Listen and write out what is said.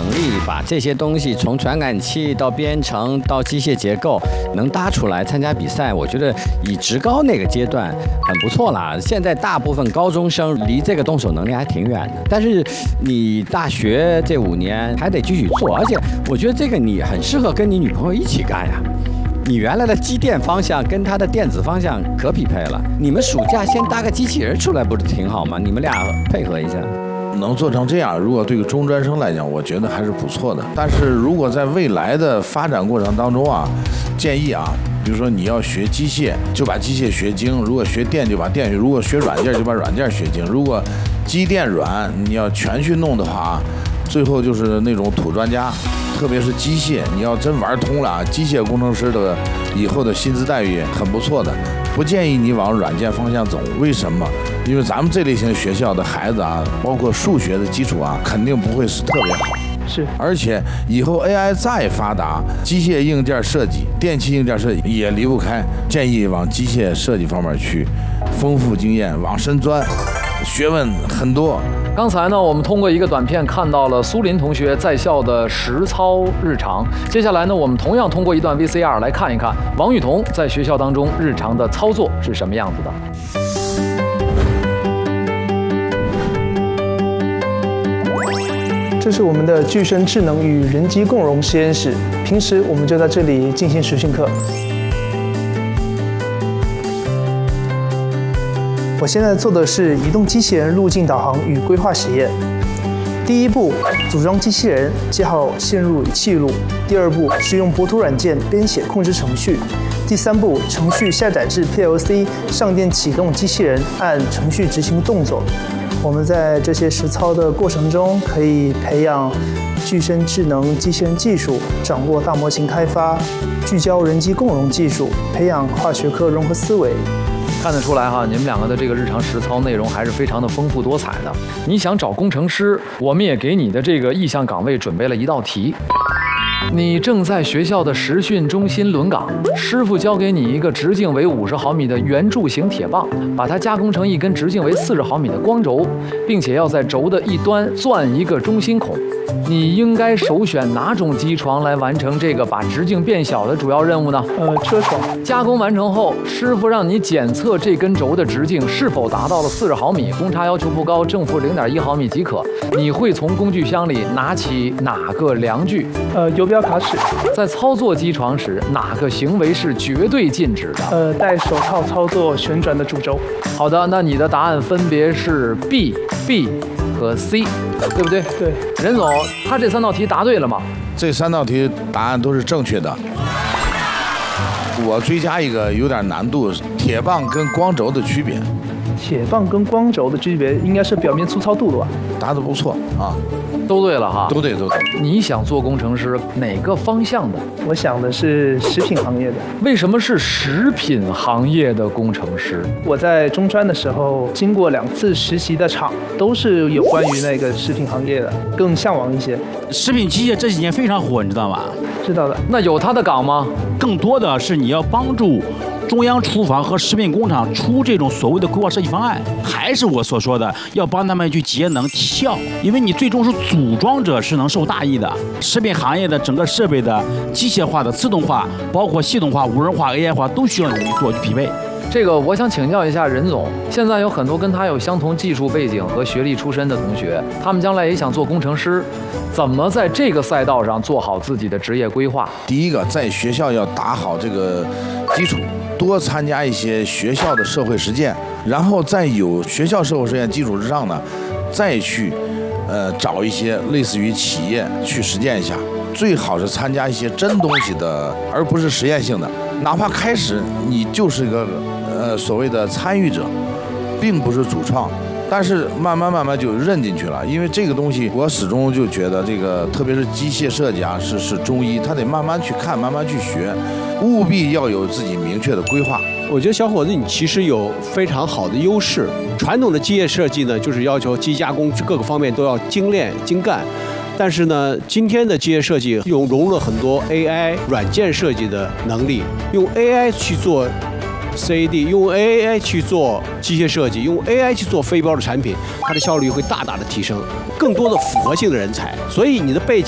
能力，把这些东西从传感器到编程到机械结构能搭出来参加比赛，我觉得以职高那个阶段很不错啦。现在大部分高中生离这个动手能力还挺远的，但是你大学这5年还得继续做，而且我觉得这个你很适合跟你女朋友一起干呀。你原来的机电方向跟他的电子方向可匹配了，你们暑假先搭个机器人出来不是挺好吗？你们俩配合一下。 能做成这样，如果对于中专生来讲，我觉得还是不错的。但是如果在未来的发展过程当中啊，建议啊，比如说你要学机械，就把机械学精；如果学电就把电学；如果学软件就把软件学精。如果机电软你要全去弄的话，最后就是那种土专家。特别是机械，你要真玩通了，机械工程师的以后的薪资待遇很不错的。不建议你往软件方向走，为什么？因为咱们这类型学校的孩子啊，包括数学的基础啊，肯定不会是特别好。 是， 而且以后 AI 再发达，机械硬件设计、电气硬件设计也离不开，建议往机械设计方面去，丰富经验，往深钻，学问很多。 刚才呢，我们通过一个短片看到了苏林同学在校的实操日常。接下来呢，我们同样通过一段 VCR 来看一看王雨桐在学校当中日常的操作是什么样子的。 这是我们的具身智能与人机共融实验室，平时我们就在这里进行实训课。我现在做的是移动机器人路径导航与规划实验。第一步，组装机器人，接好线路与气路。第二步是用博图软件编写控制程序。第三步，程序下载至 PLC， 上电启动机器人，按程序执行动作。我们在这些实操的过程中，可以培养具身智能机器人技术，掌握大模型开发，聚焦人机共融技术，培养跨学科融合思维。 看得出来哈，你们两个的这个日常实操内容还是非常的丰富多彩的。你想找工程师，我们也给你的这个意向岗位准备了一道题。你正在学校的实训中心轮岗，师傅交给你一个直径为50毫米的圆柱形铁棒，把它加工成一根直径为40毫米的光轴，并且要在轴的一端钻一个中心孔。你应该首选哪种机床来完成这个把直径变小的主要任务呢？ 车床。 加工完成后，师傅让你检测这根轴的直径是否达到了40毫米，公差要求不高，正负0.1毫米即可。你会从工具箱里拿起哪个量具？ 游标卡尺。 在操作机床时，哪个行为是绝对禁止的？ 戴手套操作旋转的主轴。 好的，那你的答案分别是 B、B 和 C， 对不对？ 对。 任总，他这3道题答对了吗？ 这3道题答案都是正确的。我追加一个有点难度，铁棒跟光轴的区别。 铁棒跟光轴的区别应该是表面粗糙度的吧？ 答得不错啊， 都对了哈， 都对。 你想做工程师哪个方向的？ 我想的是食品行业的。 为什么是食品行业的工程师？ 我在中专的时候经过2次实习的厂，都是有关于那个食品行业的，更向往一些。 食品机械这几年非常火，你知道吗？ 知道的。 那有他的岗吗？ 更多的是你要帮助中央厨房和食品工厂出这种所谓的规划设计方案，还是我所说的，要帮他们去节能提效，因为你最终是组装者是能受大益的。食品行业的整个设备的机械化的自动化，包括系统化、无人化、AI 化，都需要你做匹配。 这个我想请教一下任总，现在有很多跟他有相同技术背景和学历出身的同学，他们将来也想做工程师，怎么在这个赛道上做好自己的职业规划？ 第一个，在学校要打好这个基础，多参加一些学校的社会实践，然后在有学校社会实践基础之上呢，再去找一些类似于企业去实践一下，最好是参加一些真东西的，而不是实验性的。哪怕开始你就是个所谓的参与者，并不是主创，但是慢慢就认进去了。因为这个东西，我始终就觉得这个，特别是机械设计啊，是中医，他得慢慢去看，慢慢去学，务必要有自己明确的规划。 我觉得小伙子你其实有非常好的优势。传统的机械设计呢，就是要求机加工各个方面都要精炼精干。但是呢，今天的机械设计融入了很多 AI 软件设计的能力，用 AI 去做 CAD， 用 AI 去做机械设计，用 AI 去做非标的产品，它的效率会大大的提升，更多的复合性的人才。所以你的背景